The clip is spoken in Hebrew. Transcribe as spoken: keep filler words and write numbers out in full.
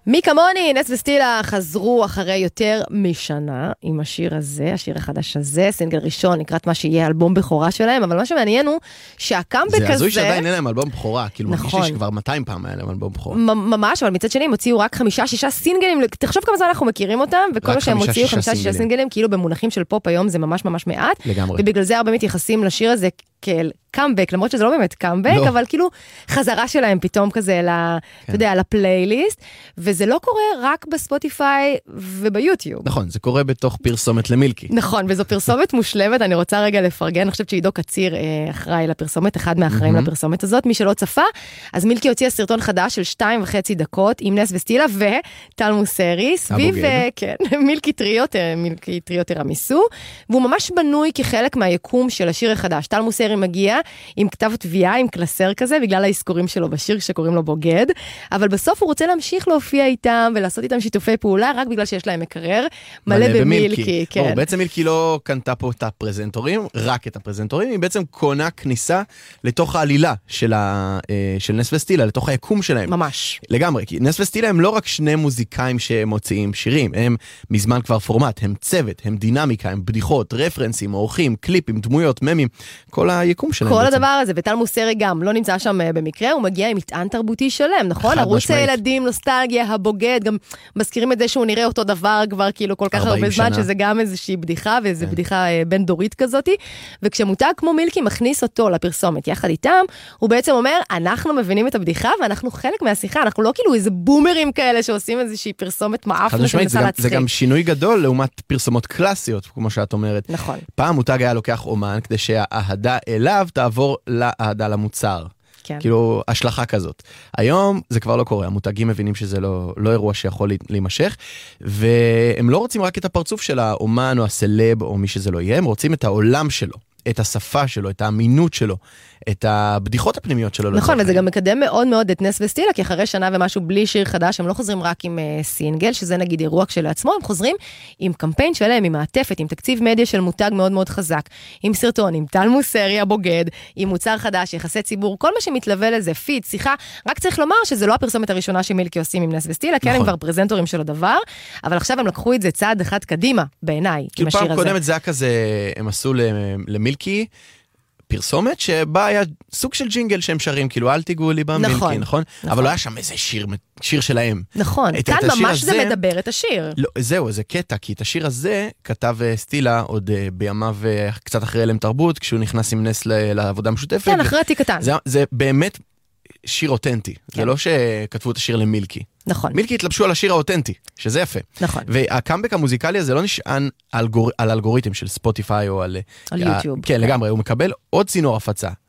מי כמוני, נס וסטילה חזרו אחרי יותר משנה עם השיר הזה, השיר החדש הזה, סינגל ראשון לקראת מה שיהיה אלבום בכורה שלהם, אבל מה שמעניין הוא שהקאמבק הזה... זה הזוי שעדיין אין להם אלבום בכורה, כאילו נכון. מרגיש שכבר מאתיים פעם היה להם אלבום בכורה. ממש, אבל מצד שני הם הוציאו רק חמישה, שישה סינגלים, תחשוב כמה זמן אנחנו מכירים אותם, וכל מה שהם הוציאו חמישה, שישה סינגלים, כאילו במונחים של פופ היום זה ממש ממש מעט, לגמרי. ובגלל זה הרבה מתייחסים לשיר הזה כאל קאמבק, למרות שזה לא באמת קאמבק, לא. אבל כאילו חזרה שלהם פתאום כזה, ל, כן. אתה יודע, לפלייליסט, וזה לא קורה רק בספוטיפיי וביוטיוב. נכון, זה קורה בתוך פרסומת למילקי. נכון, וזו פרסומת מושלמת, אני רוצה רגע לפרגן, אני חושבת שעידו קציר אה, אחראי לפרסומת, אחד מהאחראים mm-hmm. לפרסומת הזאת, מי שלא צפה, אז מילקי הוציאה סרטון חדש של שתיים וחצי דקות, עם נס וסטילה וטל מוסרי, סביב, אה, כן, מילקי טריות, מילקי טריות הרמיסו, והוא ממש בנוי כחלק מהיקום של השיר החדש. טל מוסרי מגיע עם כתב תביעה, עם קלסר כזה, בגלל האזכורים שלו בשיר שקוראים לו בוגד, אבל בסוף הוא רוצה להמשיך להופיע איתם ולעשות איתם שיתופי פעולה, רק בגלל שיש להם מקרר מלא, מלא במילקי. במילקי. כן. בוא, בעצם מילקי לא קנתה פה את הפרזנטורים, רק את הפרזנטורים, היא בעצם קונה כניסה לתוך העלילה של, ה, של נס וסטילה, לתוך היקום שלהם. ממש. לגמרי, כי נס וסטילה הם לא רק שני מוזיקאים שמוציאים שירים, הם מזמן כבר פורמט, הם צוות, הם דינמיקה, הם בדיחות, רפרנסים, אורחים, קליפים, דמויות, ממים, כל היקום שלהם. כל בעצם. הדבר הזה, וטל מוסרי גם לא נמצא שם במקרה, הוא מגיע עם מטען תרבותי שלם, נכון? ערוץ משמעית. הילדים, נוסטלגיה, הבוגד, גם מזכירים את זה שהוא נראה אותו דבר כבר כאילו כל כך הרבה זמן, שזה גם איזושהי בדיחה, ואיזו כן. בדיחה בין דורית כזאת, וכשמותג כמו מילקי מכניס אותו לפרסומת יחד איתם, הוא בעצם אומר, אנחנו מבינים את הבדיחה, ואנחנו חלק מהשיחה, אנחנו לא כאילו איזה בומרים כאלה שעושים איזושהי פרסומת מעפנה שמנסה להצחיק. זה גם שינוי גדול לעומת פרסומות קלאסיות, כמו שאת אומרת. נכון. פעם מותג היה לוקח אומן כדי שהאהדה אליו תעבור לאהדה למוצר. כן. כאילו, השלכה כזאת. היום זה כבר לא קורה, המותגים מבינים שזה לא, לא אירוע שיכול להימשך, והם לא רוצים רק את הפרצוף של האומן או הסלב או מי שזה לא יהיה, הם רוצים את העולם שלו, את השפה שלו, את האמינות שלו, את הבדיחות הפנימיות שלו. נכון, וזה גם מקדם מאוד מאוד את נס וסטילה, כי אחרי שנה ומשהו בלי שיר חדש, הם לא חוזרים רק עם uh, סינגל, שזה נגיד אירוע כשלעצמו, הם חוזרים עם קמפיין שלהם, עם מעטפת, עם תקציב מדיה של מותג מאוד מאוד חזק, עם סרטון, עם טל מוסרי הבוגד, עם מוצר חדש, יחסי ציבור, כל מה שמתלווה לזה, פיד, שיחה, רק צריך לומר שזה לא הפרסומת הראשונה שמילקי עושים עם נס וסטילה, כן, הם כבר פרזנטורים של הדבר, אבל עכשיו הם לקחו את זה צעד אחד קדימה, בעיניי, עם השיר הזה. פעם קודמת זה היה כזה, הם עשו למילקי פרסומת שבה היה סוג של ג'ינגל שהם שרים, כאילו אל תיגעו לי במילקי, נכון? נכון? נכון. אבל לא היה שם איזה שיר, שיר שלהם. נכון, את, כאן את ממש הזה, זה מדבר את השיר. לא, זהו, זה קטע, כי את השיר הזה כתב סטילה עוד uh, בימיו uh, קצת אחרי אלם תרבות, כשהוא נכנס עם נס לעבודה משותפת. כן, אחרי עתיק קטן. זה, זה באמת שיר אותנטי, כן. זה לא שכתבו את השיר למילקי. נכון. מילקי התלבשו על השיר האותנטי, שזה יפה. נכון. והקאמבק המוזיקלי הזה לא נשען על, גור... על אלגוריתם של ספוטיפיי או על... על יוטיוב. כן, לגמרי, הוא מקבל עוד צינור הפצה